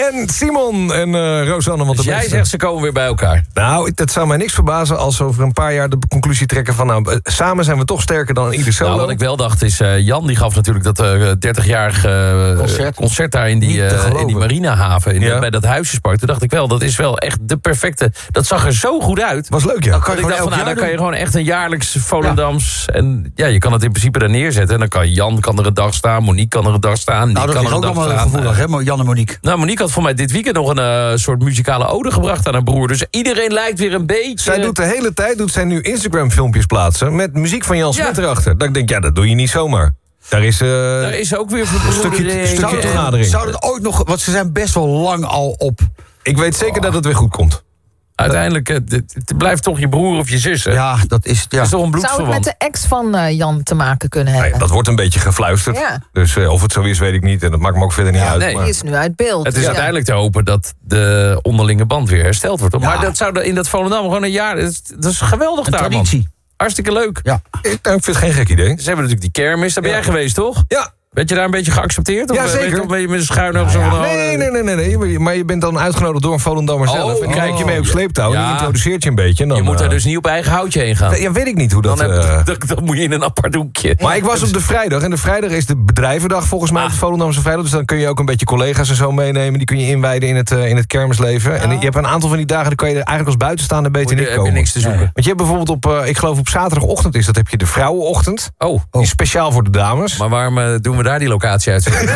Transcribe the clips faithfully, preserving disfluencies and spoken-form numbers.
En Simon en uh, Rosanne. Want dus de jij beste... zegt ze komen weer bij elkaar. Nou, het zou mij niks verbazen als we over een paar jaar de conclusie trekken van... nou, samen zijn we toch sterker dan ieder solo. Nou, wat ik wel dacht is, uh, Jan die gaf natuurlijk dat uh, dertigjarig uh, concert. concert daar in die, uh, in die marinahaven, in, ja. bij dat huisjespark. Toen dacht ik wel, dat is wel echt de perfecte... Dat zag er zo goed uit. Was leuk, ja. Dan, kan je ik dacht van, nou, dan kan je gewoon echt een jaarlijks Volendams... Ja. En ja, je kan het in principe daar neerzetten. En dan kan Jan kan er een dag staan, Monique kan er een dag staan. Nou, dat kan is er ook een dag allemaal staan. gevoelig, hè, Jan en Monique. Nou, Monique had voor mij dit weekend nog een uh, soort muzikale ode gebracht aan haar broer. Dus iedereen lijkt weer een beetje... Zij doet de hele tijd, doet zij nu Instagram-filmpjes plaatsen... met muziek van Jan Smit ja. erachter. Dan denk ik, ja, dat doe je niet zomaar. Daar is, uh, Daar is ook weer een stukje, stukje zou, vergadering. Zou dat ooit nog... Want ze zijn best wel lang al op... Ik weet zeker oh. dat het weer goed komt. Uiteindelijk, het, het blijft toch je broer of je zus, hè? Ja, dat is... Ja. is toch een bloedverwant. Zou het met de ex van uh, Jan te maken kunnen hebben? Nee, dat wordt een beetje gefluisterd. Ja. Dus uh, of het zo is, weet ik niet. En dat maakt me ook verder niet ja, uit. Nee. Maar... Die is nu uit beeld. Het is ja. uiteindelijk te hopen dat de onderlinge band weer hersteld wordt. Ja. Maar dat zou in dat Volendam gewoon een jaar... Dat is, dat is geweldig een daar, traditie. Man. Hartstikke leuk. Ja. Ik, ik vind het geen gek idee. Ze hebben natuurlijk die kermis. Daar ben ja. jij geweest, toch? Ja. Werd je daar een beetje geaccepteerd? Of ja, zeker. Of ben je met een schuin oog zo van... Nee, nee, nee, nee, nee. Maar je bent dan uitgenodigd door een Volendammer oh, zelf. En oh, kijk je mee op sleeptouw. Ja. En die introduceert je een beetje. En dan, je moet er uh, dus niet op eigen houtje heen gaan. Ja, weet ik niet hoe dat... Dan, uh, heb, dan, dan moet je in een apart hoekje. Maar ik was op de vrijdag. En de vrijdag is de bedrijvendag volgens mij. Ah. De Volendamse vrijdag. Dus dan kun je ook een beetje collega's en zo meenemen. Die kun je inwijden in het, uh, in het kermisleven. Ja. En je hebt een aantal van die dagen... dan kan je er eigenlijk als buitenstaander beter niet komen. Heb je niks te zoeken. Ja. Want je hebt bijvoorbeeld op... Uh, ik geloof op zaterdagochtend is dat. Heb je de vrouwenochtend. Oh. oh. Die is speciaal voor de dames. Maar waarom uh, doen we daar die locatie uit?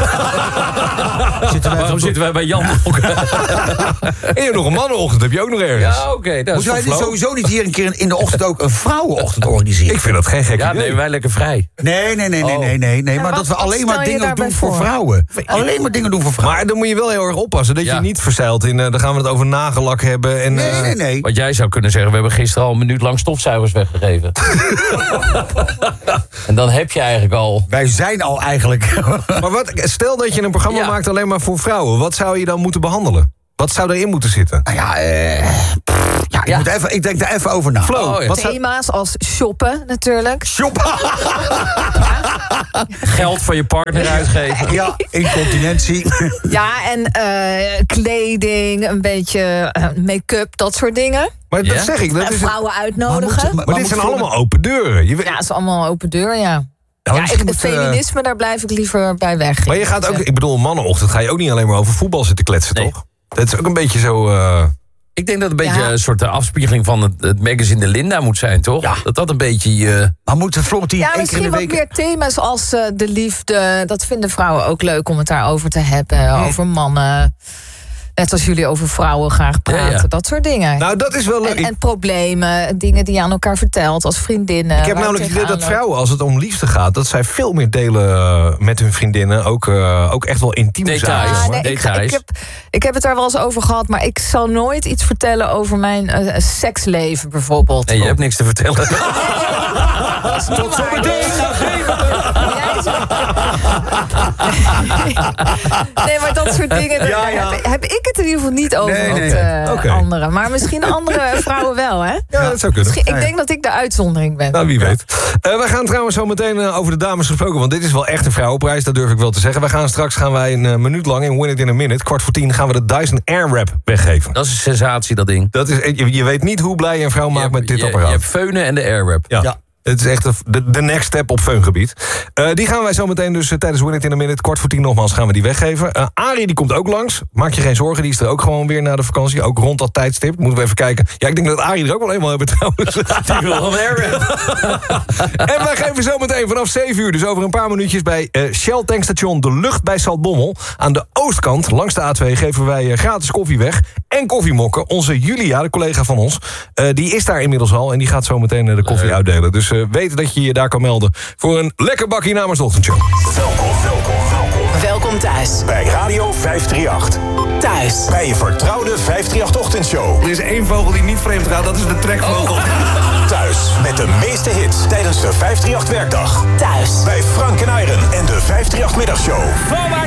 Zitten Waarom zitten wij bij Jan? En je hebt nog een mannenochtend, heb je ook nog ergens. Ja, oké. Okay, Moet jij sowieso niet hier een keer in de ochtend ook een vrouwenochtend organiseren? Ik vind dat geen gek ja, idee. Ja, nee, wij lekker vrij. Nee, nee, nee, nee, nee, nee, nee. Maar ja, dat we alleen maar dingen doen voor? voor vrouwen. Alleen maar dingen doen voor vrouwen. Maar dan moet je wel heel erg oppassen. Dat ja. je niet verzeilt in, uh, dan gaan we het over nagellak hebben. En, nee, uh, nee, nee. Wat jij zou kunnen zeggen, we hebben gisteren al een minuut lang stofzuigers weggegeven. En dan heb je eigenlijk al... Wij zijn al eigenlijk... Maar wat, stel dat je een programma ja. maakt alleen maar voor vrouwen. Wat zou je dan moeten behandelen? Wat zou erin moeten zitten? Nou ja, uh, pff, ja, ik, ja. Moet even, ik denk daar even over na. Flo, oh, ja. wat thema's zou... als shoppen natuurlijk. Shoppen? Ja. Geld van je partner uitgeven. Ja, incontinentie. Ja, en uh, kleding, een beetje uh, make-up, dat soort dingen. Maar dat ja? zeg ik. Dat en is vrouwen het... uitnodigen. Maar, moet, maar, maar dit zijn allemaal open deuren. Je weet... Ja, het is allemaal open deur, ja. Ja, ja, ik, het feminisme, uh... daar blijf ik liever bij weg. Maar je gaat ook, ik bedoel, mannenochtend ga je ook niet alleen maar over voetbal zitten kletsen, nee. toch? Dat is ook een beetje zo... Uh... Ik denk dat het een beetje ja. een soort afspiegeling van het, het magazine De Linda moet zijn, toch? Ja. Dat dat een beetje... Uh... Maar moeten Florentien ja, één keer in de week... misschien wat meer thema's als uh, de liefde. Dat vinden vrouwen ook leuk om het daarover te hebben. Hmm. Over mannen. Net als jullie over vrouwen graag praten. Ja, ja. Dat soort dingen. Nou, dat is wel leuk. En, en problemen, dingen die je aan elkaar vertelt als vriendinnen. Ik heb namelijk het idee dat vrouwen, als het om liefde gaat... dat zij veel meer delen uh, met hun vriendinnen. Ook, uh, ook echt wel intieme zaken. Ja, nee, ik, ik, heb, ik heb het daar wel eens over gehad... maar ik zal nooit iets vertellen over mijn uh, seksleven bijvoorbeeld. En je hebt niks te vertellen. Tot zometeen. Nee, maar dat soort dingen... Ja, ja. Heb, heb ik het in ieder geval niet over nee, nee. met uh, okay. anderen. Maar misschien andere vrouwen wel, hè? Ja, dat zou kunnen. Misschien, ik denk dat ik de uitzondering ben. Nou, wie weet. Uh, wij gaan trouwens zo meteen uh, over de dames gesproken... want dit is wel echt een vrouwenprijs, dat durf ik wel te zeggen. Wij gaan straks gaan wij een uh, minuut lang in Win It in a Minute... kwart voor tien gaan we de Dyson Airwrap weggeven. Dat is een sensatie, dat ding. Dat is, je, je weet niet hoe blij je een vrouw maakt met dit je, apparaat. Je hebt feunen en de Airwrap. Ja. ja. Het is echt de, de next step op feungebied. Uh, die gaan wij zo meteen dus uh, tijdens Win It in a Minute... kwart voor tien nogmaals gaan we die weggeven. Uh, Arie die komt ook langs. Maak je geen zorgen, die is er ook gewoon weer na de vakantie. Ook rond dat tijdstip. Moeten we even kijken. Ja, ik denk dat Arie er ook wel eenmaal hebben trouwens. Die wil wel weer. En wij geven zo meteen vanaf zeven uur... dus over een paar minuutjes bij uh, Shell tankstation De Lucht bij Zaltbommel. Aan de oostkant, langs de A twee, geven wij uh, gratis koffie weg. En koffiemokken. Onze Julia, de collega van ons... Uh, die is daar inmiddels al en die gaat zo meteen uh, de koffie uh. uitdelen. Dus uh, weet dat je je daar kan melden voor een lekker bakkie namens de ochtendshow. Welkom, welkom, welkom. Welkom thuis. Bij Radio vijf drie acht. Thuis. Bij je vertrouwde vijf drie acht ochtendshow. Er is één vogel die niet vreemd gaat, dat is de trekvogel. Thuis met de meeste hits tijdens de vijf drie acht werkdag. Thuis. Bij Frank en Iron en de vijf drie acht middagshow.